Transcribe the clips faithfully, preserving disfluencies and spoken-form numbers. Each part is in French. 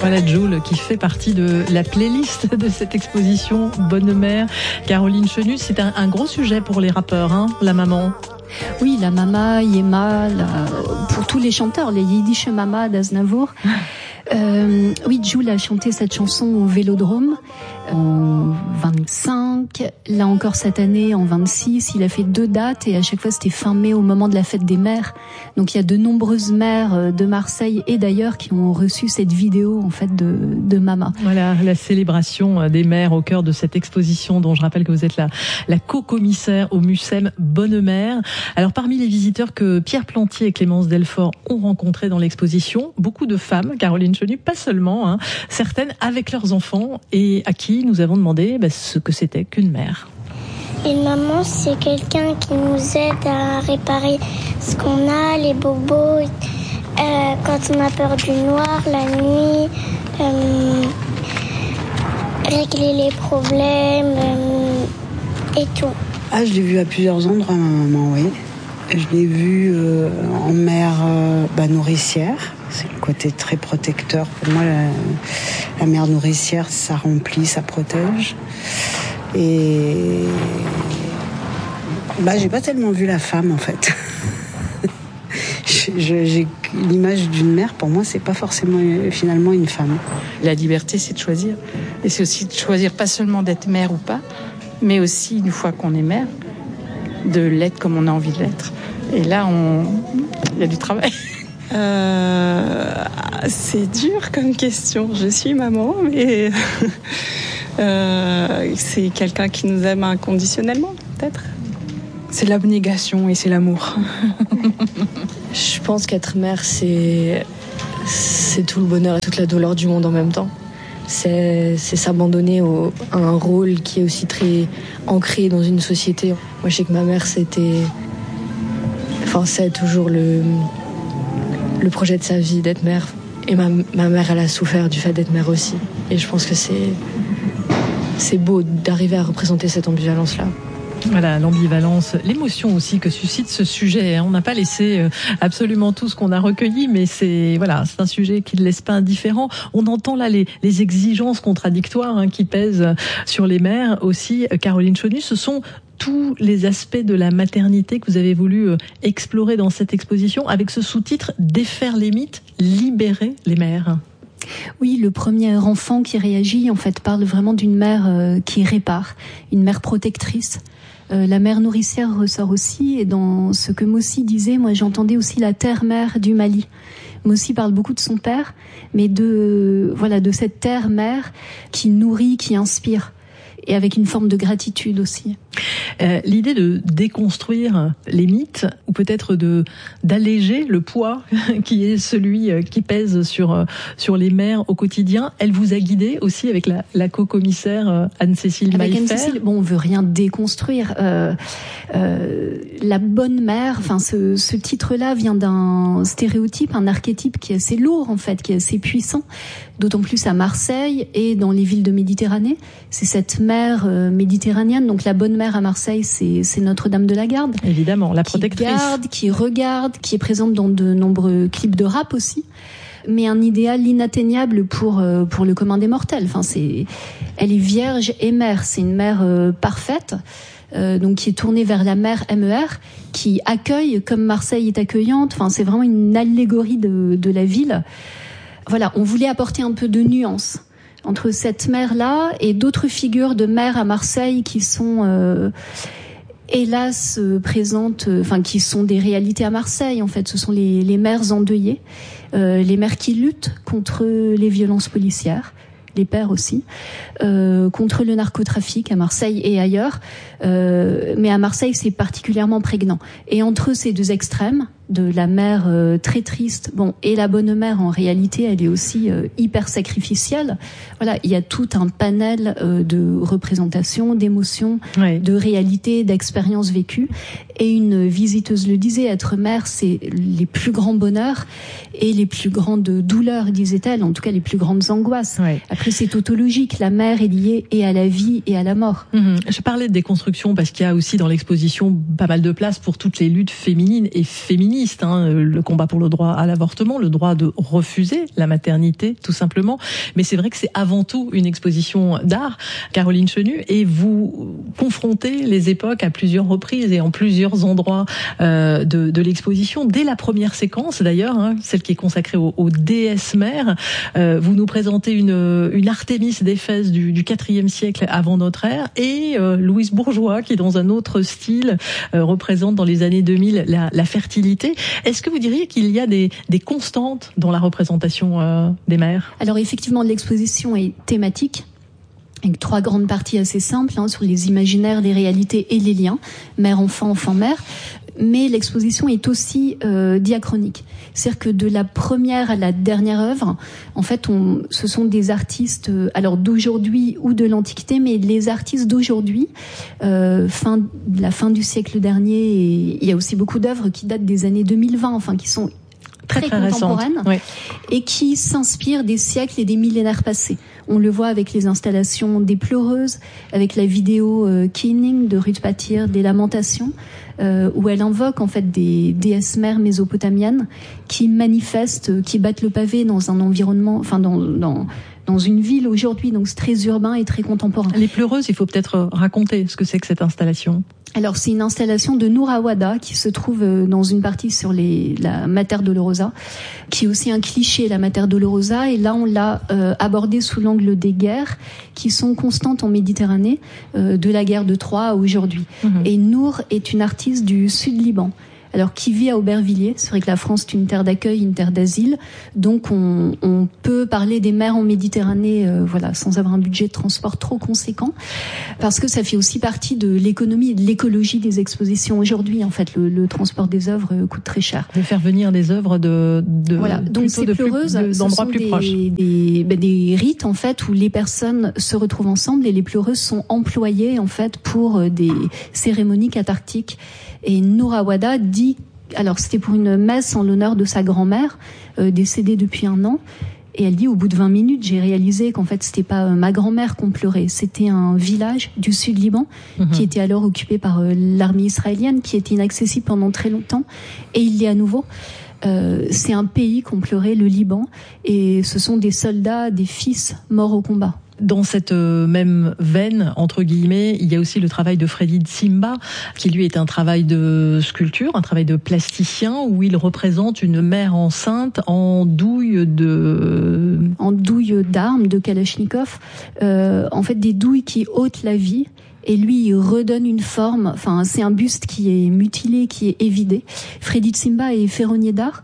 Voilà Jules qui fait partie de la playlist de cette exposition Bonne Mère. Caroline Chenu, c'est un, un gros sujet pour les rappeurs, hein, la maman. Oui, la mama, Yema, la, pour tous les chanteurs, les Yiddish Mama d'Aznavour. Euh, oui, Jules a chanté cette chanson au Vélodrome en vingt-cinq, là encore cette année en vingt-six. Il a fait deux dates et à chaque fois c'était fin mai au moment de la fête des mères. Donc il y a de nombreuses mères de Marseille et d'ailleurs qui ont reçu cette vidéo en fait de, de Mama. Voilà, la célébration des mères au cœur de cette exposition dont je rappelle que vous êtes la, la co-commissaire au Mucem Bonne Mère. Alors parmi les visiteurs que Pierre Plantier et Clémence Delfort ont rencontrés dans l'exposition, beaucoup de femmes, Caroline Chenu, pas seulement, hein, certaines avec leurs enfants et à qui nous avons demandé bah, ce que c'était qu'une mère. Une maman, c'est quelqu'un qui nous aide à réparer ce qu'on a, les bobos, euh, quand on a peur du noir, la nuit, euh, régler les problèmes euh, et tout. Ah, je l'ai vu à plusieurs endroits, ma maman, oui. Je l'ai vue euh, en mère euh, bah, nourricière. C'est le côté très protecteur. Pour moi, la, la mère nourricière, ça remplit, ça protège. Et bah, j'ai pas tellement vu la femme, en fait. je, j'ai l'image d'une mère, pour moi, c'est pas forcément finalement une femme. La liberté, c'est de choisir. Et c'est aussi de choisir pas seulement d'être mère ou pas, mais aussi, une fois qu'on est mère, de l'être comme on a envie de l'être. Et là, on... il y a du travail. Euh, c'est dur comme question. Je suis maman, mais euh, c'est quelqu'un qui nous aime inconditionnellement, peut-être. C'est l'abnégation et c'est l'amour. Je pense qu'être mère, c'est, c'est tout le bonheur et toute la douleur du monde en même temps. C'est, c'est s'abandonner au, à un rôle qui est aussi très ancré dans une société. Moi, je sais que ma mère, c'était... Enfin, c'est toujours le, le projet de sa vie d'être mère. Et ma, ma mère, elle a souffert du fait d'être mère aussi. Et je pense que c'est, c'est beau d'arriver à représenter cette ambivalence-là. Voilà, l'ambivalence, l'émotion aussi que suscite ce sujet. On n'a pas laissé absolument tout ce qu'on a recueilli, mais c'est voilà, c'est un sujet qui ne laisse pas indifférent. On entend là les, les exigences contradictoires hein, qui pèsent sur les mères aussi. Caroline Chenu, ce sont tous les aspects de la maternité que vous avez voulu explorer dans cette exposition avec ce sous-titre « Défaire les mythes, libérer les mères ». Oui, le premier enfant qui réagit, en fait, parle vraiment d'une mère euh, qui répare, une mère protectrice. Euh, la mère nourricière ressort aussi, et dans ce que Mossi disait, moi j'entendais aussi la terre-mère du Mali. Mossi parle beaucoup de son père, mais de voilà de cette terre-mère qui nourrit, qui inspire, et avec une forme de gratitude aussi. Euh, l'idée de déconstruire les mythes, ou peut-être de d'alléger le poids qui est celui qui pèse sur sur les mères au quotidien, elle vous a guidé aussi avec la, la co-commissaire Anne-Cécile Maillefer. Avec Anne-Cécile, bon, on veut rien déconstruire. Euh, euh, la bonne mère, enfin, ce, ce titre-là vient d'un stéréotype, un archétype qui est assez lourd en fait, qui est assez puissant, d'autant plus à Marseille et dans les villes de Méditerranée. C'est cette mère euh, méditerranéenne, donc la bonne mère à Marseille, c'est, c'est Notre-Dame de la Garde. Évidemment, la protectrice. Qui garde, qui regarde, qui est présente dans de nombreux clips de rap aussi. Mais un idéal inatteignable pour euh, pour le commun des mortels. Enfin, c'est, elle est vierge et mère. C'est une mère euh, parfaite, euh, donc qui est tournée vers la mer M E R, qui accueille comme Marseille est accueillante. Enfin, c'est vraiment une allégorie de de la ville. Voilà, on voulait apporter un peu de nuance entre cette mère-là et d'autres figures de mères à Marseille qui sont euh, hélas euh, présentes, euh, enfin qui sont des réalités à Marseille. En fait, ce sont les, les mères endeuillées, euh, les mères qui luttent contre les violences policières, les pères aussi, euh, contre le narcotrafic à Marseille et ailleurs. Euh, mais à Marseille, c'est particulièrement prégnant. Et entre ces deux extrêmes, de la mère euh, très triste, bon, et la bonne mère, en réalité, elle est aussi euh, hyper sacrificielle. Voilà, il y a tout un panel euh, de représentations, d'émotions, ouais. de réalités, d'expériences vécues. Et une visiteuse le disait, être mère, c'est les plus grands bonheurs et les plus grandes douleurs, disait-elle, en tout cas les plus grandes angoisses. Ouais. Après, c'est tautologique, la mère est liée et à la vie et à la mort. Mmh. Je parlais de déconstruction parce qu'il y a aussi dans l'exposition pas mal de place pour toutes les luttes féminines et féministes. féministe, hein, le combat pour le droit à l'avortement, le droit de refuser la maternité, tout simplement. Mais c'est vrai que c'est avant tout une exposition d'art, Caroline Chenu, et vous confrontez les époques à plusieurs reprises et en plusieurs endroits euh, de, de l'exposition. Dès la première séquence, d'ailleurs, hein, celle qui est consacrée aux, aux déesses mères, euh, vous nous présentez une, une Artémis d'Éphèse du, du quatrième siècle avant notre ère, et euh, Louise Bourgeois, qui dans un autre style euh, représente dans les années deux mille la, la fertilité. Est-ce que vous diriez qu'il y a des, des constantes dans la représentation euh, des mères ? Alors effectivement, l'exposition est thématique, avec trois grandes parties assez simples, hein, sur les imaginaires, les réalités et les liens, mère-enfant, enfant-mère. Mais l'exposition est aussi euh, diachronique. C'est-à-dire que de la première à la dernière œuvre, en fait, on, ce sont des artistes, euh, alors d'aujourd'hui ou de l'Antiquité, mais les artistes d'aujourd'hui, euh, fin, la fin du siècle dernier, et il y a aussi beaucoup d'œuvres qui datent des années deux mille vingt, enfin qui sont très, très, très contemporaines, oui, et qui s'inspirent des siècles et des millénaires passés. On le voit avec les installations des Pleureuses, avec la vidéo euh, Keening de Ruth Patyr, des Lamentations, euh, où elle invoque en fait des déesses mères mésopotamiennes qui manifestent, qui battent le pavé dans un environnement, enfin dans dans dans une ville aujourd'hui, donc c'est très urbain et très contemporain. Les Pleureuses, il faut peut-être raconter ce que c'est que cette installation. Alors c'est une installation de Noura Wada qui se trouve dans une partie sur les, la Mater Dolorosa, qui est aussi un cliché, la Mater Dolorosa, et là on l'a euh, abordé sous l'angle des guerres qui sont constantes en Méditerranée, euh, de la guerre de Troie à aujourd'hui. Mmh. Et Nour est une artiste du sud Liban. Alors, qui vit à Aubervilliers. C'est vrai que la France est une terre d'accueil, une terre d'asile. Donc, on, on peut parler des mers en Méditerranée, euh, voilà, sans avoir un budget de transport trop conséquent. Parce que ça fait aussi partie de l'économie et de l'écologie des expositions. Aujourd'hui, en fait, le, le transport des œuvres coûte très cher. De faire venir des œuvres de, de, voilà. Donc, ces pleureuses, d'endroits plus proches. Des, des, ben, des rites, en fait, où les personnes se retrouvent ensemble et les pleureuses sont employées, en fait, pour des cérémonies cathartiques. Et Noura Wada dit, alors c'était pour une messe en l'honneur de sa grand-mère, euh, décédée depuis un an, et elle dit, au bout de vingt minutes, j'ai réalisé qu'en fait c'était pas ma grand-mère qu'on pleurait, c'était un village du sud Liban, mmh. qui était alors occupé par euh, l'armée israélienne, qui était inaccessible pendant très longtemps, et il l'est à nouveau. Euh, c'est un pays qu'on pleurait, le Liban, et ce sont des soldats, des fils morts au combat. Dans cette même veine, entre guillemets, il y a aussi le travail de Freddy Tsimba, qui lui est un travail de sculpture, un travail de plasticien, où il représente une mère enceinte en douille de... En douille d'armes, de Kalachnikov, euh, en fait des douilles qui ôtent la vie. Et lui, il redonne une forme, enfin, c'est un buste qui est mutilé, qui est évidé. Freddy Tsimba est ferronnier d'art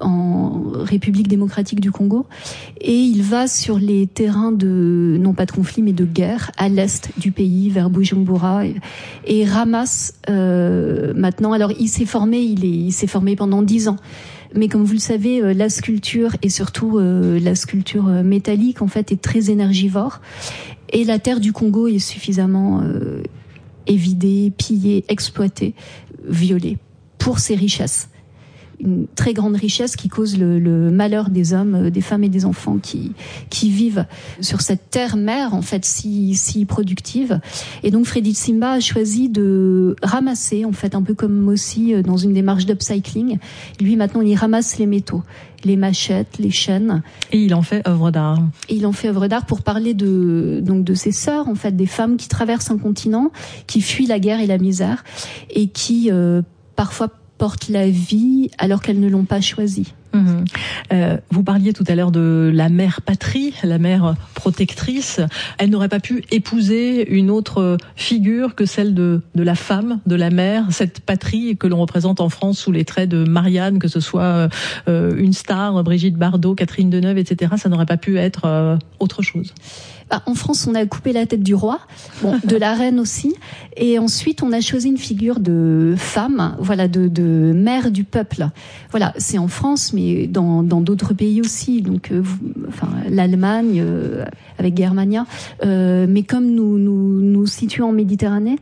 en République démocratique du Congo. Et il va sur les terrains de, non pas de conflit, mais de guerre, à l'est du pays, vers Bujumbura, et, et ramasse, euh, maintenant, alors il s'est formé, il est, il s'est formé pendant dix ans. Mais comme vous le savez, la sculpture et surtout euh, la sculpture métallique, en fait, est très énergivore. Et la terre du Congo est suffisamment euh, évidée, pillée, exploitée, violée pour ses richesses. Une très grande richesse qui cause le, le malheur des hommes, des femmes et des enfants qui qui vivent sur cette terre-mère en fait si si productive. Et donc Freddy Tsimba a choisi de ramasser en fait un peu comme aussi dans une démarche d'upcycling. Lui maintenant il ramasse les métaux, les machettes, les chaînes. Et il en fait œuvre d'art. Et il en fait œuvre d'art pour parler de donc de ses sœurs en fait, des femmes qui traversent un continent, qui fuient la guerre et la misère et qui euh, parfois portent la vie alors qu'elles ne l'ont pas choisie. Mmh. Euh, vous parliez tout à l'heure de la mère patrie, la mère protectrice. Elle n'aurait pas pu épouser une autre figure que celle de, de la femme, de la mère, cette patrie que l'on représente en France sous les traits de Marianne, que ce soit euh, une star, Brigitte Bardot, Catherine Deneuve, et cetera. Ça n'aurait pas pu être euh, autre chose. Bah, en France, on a coupé la tête du roi, bon, de la reine aussi, et ensuite on a choisi une figure de femme, voilà, de, de mère du peuple. Voilà, c'est en France, mais dans dans d'autres pays aussi. Donc, euh, enfin, l'Allemagne euh, avec Germania, euh, mais comme nous nous nous situons en Méditerranée,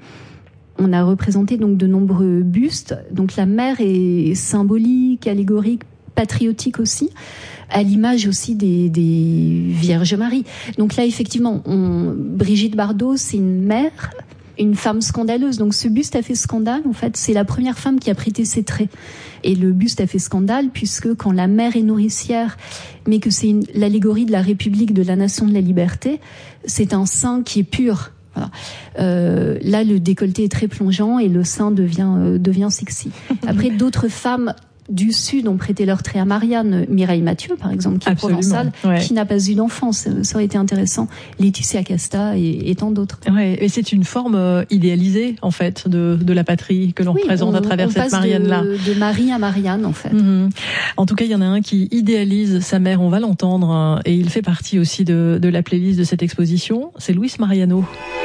on a représenté donc de nombreux bustes. Donc la mère est symbolique, allégorique, patriotique aussi, à l'image aussi des, des Vierges Marie. Donc là, effectivement, on, Brigitte Bardot, c'est une mère une femme scandaleuse. Donc ce buste a fait scandale, en fait, c'est la première femme qui a prêté ses traits. Et le buste a fait scandale puisque quand la mère est nourricière, mais que c'est une, l'allégorie de la République, de la nation de la liberté, c'est un sein qui est pur. Voilà. Euh, là, le décolleté est très plongeant et le sein devient euh, devient sexy. Après, d'autres femmes du Sud ont prêté leur trait à Marianne, Mireille Mathieu par exemple, qui Absolument, est provençale, ouais. qui n'a pas eu d'enfant, ça, ça aurait été intéressant. Laetitia Casta et, et tant d'autres. Ouais, et c'est une forme euh, idéalisée en fait de de la patrie que l'on oui, représente on, à travers on cette passe Marianne là. De, de Marie à Marianne en fait. Mmh. En tout cas, il y en a un qui idéalise sa mère, on va l'entendre, hein, et il fait partie aussi de de la playlist de cette exposition. C'est Luis Mariano.